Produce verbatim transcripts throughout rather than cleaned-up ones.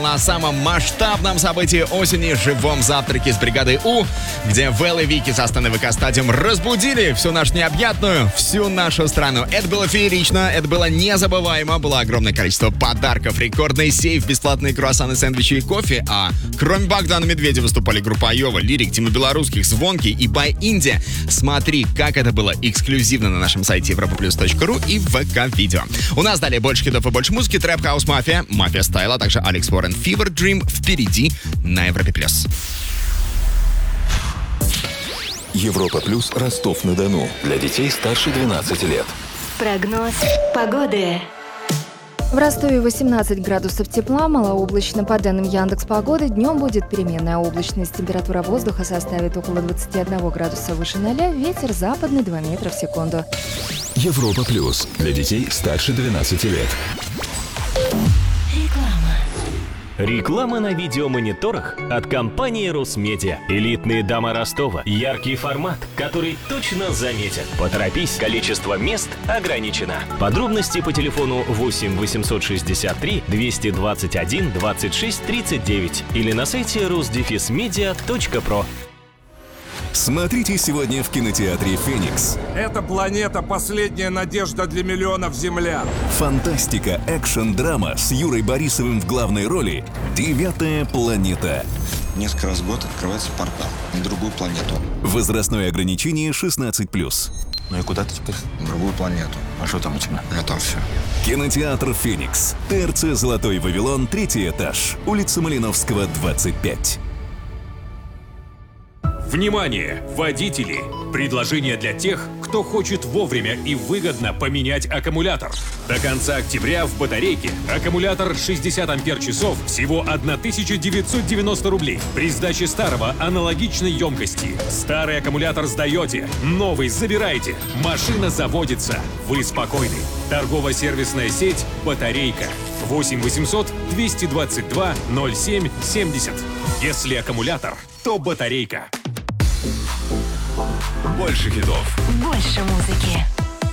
На самом масштабном событии осени — живом завтраке с бригадой У, где Вэл и Вики со сцены ВК Стадиум разбудили всю нашу необъятную, всю нашу страну. Это было феерично, это было незабываемо, было огромное количество подарков, рекордный сейф, бесплатные круассаны, сэндвичи и кофе. А кроме Богдана Медведя выступали группа Айова, Лирик, Тима Белорусских, Звонки и Бай Инди. Смотри, как это было эксклюзивно на нашем сайте европаплюс точка ру и в ВК-видео. У нас далее больше хитов и больше музыки, Трэп Хаус Мафия, Мафия Стайл, а также Алекс Уоррен, Fever Dream впереди на Европе плюс. Европа плюс Ростов-на-Дону. Для детей старше двенадцати лет. Прогноз погоды. В Ростове восемнадцать градусов тепла, малооблачно. По данным Яндекс.Погоды, днем будет переменная облачность. Температура воздуха составит около двадцати одного градуса выше ноля, ветер западный два метра в секунду. Европа плюс. Для детей старше двенадцати лет. Реклама на видеомониторах от компании Росмедиа. Элитные дома Ростова. Яркий формат, который точно заметят. Поторопись, количество мест ограничено. Подробности по телефону восемь восемьсот шестьдесят три двести двадцать один двадцать шесть тридцать девять или на сайте рус дефис медиа точка про. Смотрите сегодня в кинотеатре «Феникс». Эта планета — последняя надежда для миллионов землян. Фантастика, экшн-драма с Юрой Борисовым в главной роли «Девятая планета». Несколько раз в год открывается портал на другую планету. Возрастное ограничение шестнадцать плюс. Ну и куда ты теперь? На другую планету. А что там у тебя? А там все. Кинотеатр «Феникс». ТРЦ «Золотой Вавилон», третий этаж. Улица Малиновского, двадцать пять. Внимание, водители! Предложение для тех, кто хочет вовремя и выгодно поменять аккумулятор. До конца октября в батарейке аккумулятор шестьдесят ампер-часов всего тысяча девятьсот девяносто рублей. При сдаче старого аналогичной емкости. Старый аккумулятор сдаете, новый забираете. Машина заводится. Вы спокойны. Торгово-сервисная сеть «Батарейка». восемь восемьсот двести двадцать два ноль семь семьдесят. Если аккумулятор, то батарейка. Больше хитов. Больше музыки.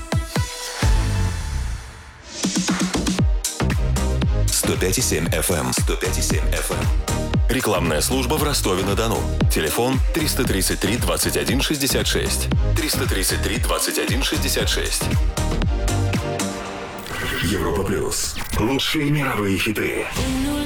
сто пять и семь эф эм. сто пять и семь эф эм. Рекламная служба в Ростове-на-Дону. Телефон триста тридцать три двадцать один шестьдесят шесть. триста тридцать три двадцать один шестьдесят шесть. Европа плюс. Лучшие мировые хиты.